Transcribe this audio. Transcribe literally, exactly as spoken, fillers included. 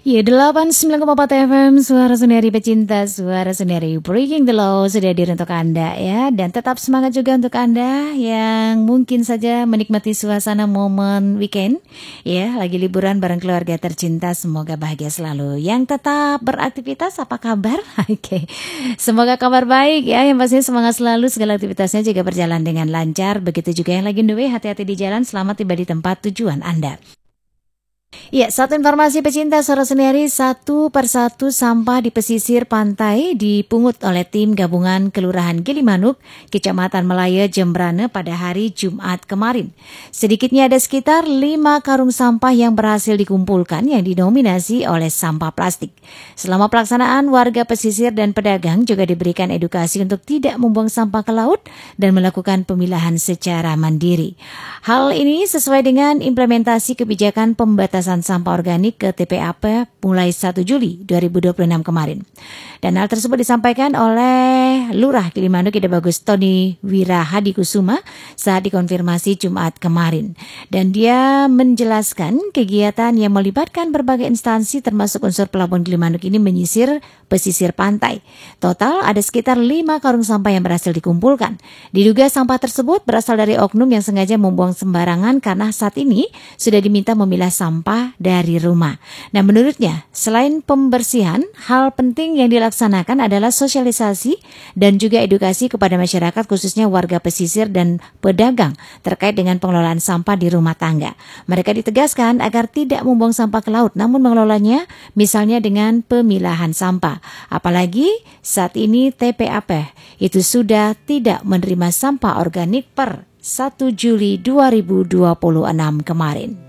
Ya, delapan puluh sembilan koma empat F M, Suara Sendiri Pecinta, Suara Sendiri Breaking the Law sudah hadir untuk Anda ya. Dan tetap semangat juga untuk Anda yang mungkin saja menikmati suasana momen weekend ya, lagi liburan bareng keluarga tercinta. Semoga bahagia selalu. Yang tetap beraktivitas, apa kabar? Oke, okay. Semoga kabar baik ya. Yang pastinya semangat selalu, segala aktivitasnya juga berjalan dengan lancar. Begitu juga yang lagi on the way, hati-hati di jalan, selamat tiba di tempat tujuan Anda. Ya, satu informasi pecinta Suara Sendiri, satu persatu sampah di pesisir pantai dipungut oleh tim gabungan Kelurahan Gilimanuk, Kecamatan Melaya, Jembrane pada hari Jumat kemarin. Sedikitnya ada sekitar lima karung sampah yang berhasil dikumpulkan yang didominasi oleh sampah plastik. Selama pelaksanaan, warga pesisir dan pedagang juga diberikan edukasi untuk tidak membuang sampah ke laut dan melakukan pemilahan secara mandiri. Hal ini sesuai dengan implementasi kebijakan pembatasan sampah organik ke T P A P mulai satu Juli dua ribu dua puluh enam kemarin. Dan hal tersebut disampaikan oleh Lurah Gilimanuk Ide Bagus Tony Wirahadikusuma saat dikonfirmasi Jumat kemarin. Dan dia menjelaskan kegiatan yang melibatkan berbagai instansi termasuk unsur Pelabuhan Gilimanuk ini menyisir pesisir pantai. Total ada sekitar lima karung sampah yang berhasil dikumpulkan. Diduga sampah tersebut berasal dari oknum yang sengaja membuang sembarangan karena saat ini sudah diminta memilah sampah dari rumah. Nah, menurutnya, selain pembersihan, hal penting yang dilaksanakan adalah sosialisasi dan juga edukasi kepada masyarakat khususnya warga pesisir dan pedagang terkait dengan pengelolaan sampah di rumah tangga. Mereka ditegaskan agar tidak membuang sampah ke laut, namun mengelolanya misalnya dengan pemilahan sampah. Apalagi saat ini T P A P itu sudah tidak menerima sampah organik per satu Juli dua ribu dua puluh enam kemarin.